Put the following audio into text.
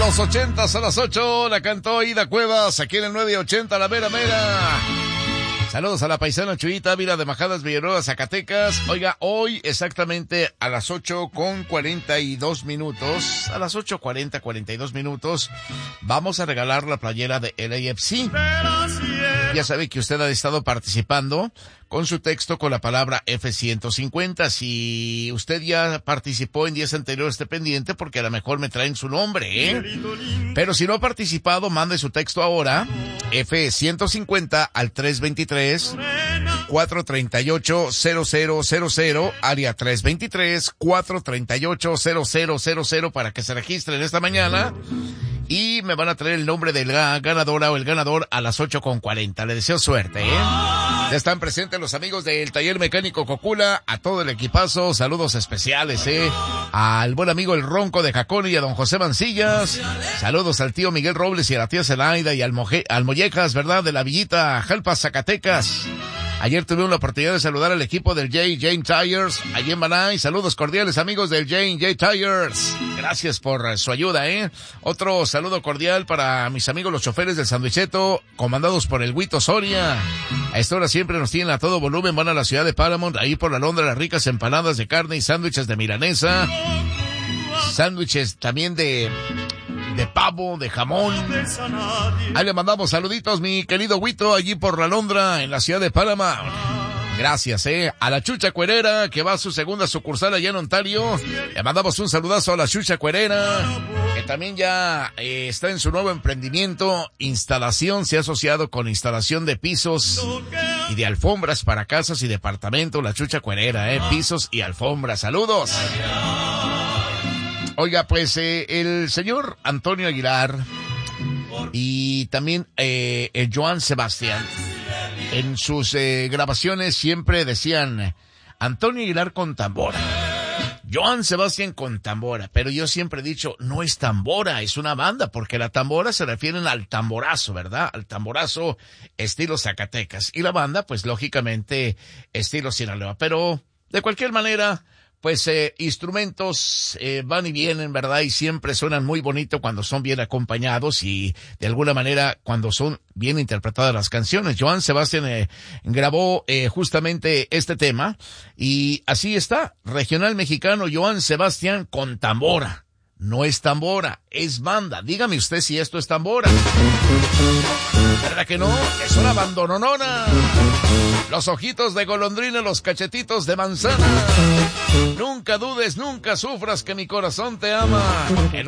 los 80s a las 8, la cantó Ida Cuevas, aquí en el 980, la mera mera. Saludos a la paisana Chuyita Ávila de Majadas, Villanueva, Zacatecas. Oiga, hoy exactamente a las 8:42, a las 8:42, vamos a regalar la playera de LAFC. Ya sabe que usted ha estado participando con su texto con la palabra F-150. Si usted ya participó en días anteriores, esté pendiente porque a lo mejor me traen su nombre, ¿eh? Pero si no ha participado, mande su texto ahora, F-150 al 323-438-0000, área 323-438-0000 para que se registren esta mañana. Y me van a traer el nombre de la ganadora o el ganador a las 8:40. Le deseo suerte, ¿eh? Ya están presentes los amigos del Taller Mecánico Cocula, a todo el equipazo, saludos especiales, al buen amigo El Ronco de Jacón y a don José Mancillas, saludos al tío Miguel Robles y a la tía Zelaida y al Mollejas, ¿verdad? De la Villita, Jalpa, Zacatecas. Ayer tuve una oportunidad de saludar al equipo del J.J. Tires, allí en Banay. Saludos cordiales, amigos del J.J. Tires. Gracias por su ayuda, Otro saludo cordial para mis amigos los choferes del Sandwicheto, comandados por el Huito Soria. A esta hora siempre nos tienen a todo volumen, van a la ciudad de Paramount, ahí por la Londra, las ricas empanadas de carne y sándwiches de milanesa. Sándwiches también de pavo, de jamón. Ahí le mandamos saluditos, mi querido Huito, allí por la Londra, en la ciudad de Paramount. Gracias, a la Chucha Cuerera, que va a su segunda sucursal allá en Ontario. Le mandamos un saludazo a la Chucha Cuerera, que también ya está en su nuevo emprendimiento, instalación, se ha asociado con instalación de pisos y de alfombras para casas y departamentos. La Chucha Cuerera, pisos y alfombras. Saludos. Oiga, pues el señor Antonio Aguilar y también el Joan Sebastián, en sus grabaciones siempre decían Antonio Aguilar con tambora, Joan Sebastián con tambora, pero yo siempre he dicho, no es tambora, es una banda, porque la tambora se refieren al tamborazo, ¿verdad? Al tamborazo estilo Zacatecas, y la banda, pues lógicamente estilo Sinaloa, pero de cualquier manera, pues instrumentos van y vienen, ¿verdad? Y siempre suenan muy bonito cuando son bien acompañados y de alguna manera cuando son bien interpretadas las canciones. Joan Sebastián grabó justamente este tema y así está, regional mexicano, Joan Sebastián con tambora. No es tambora, es banda. Dígame usted si esto es tambora. ¿Verdad que no? Es una bandononona. Los ojitos de golondrina, los cachetitos de manzana. Nunca dudes, nunca sufras que mi corazón te ama.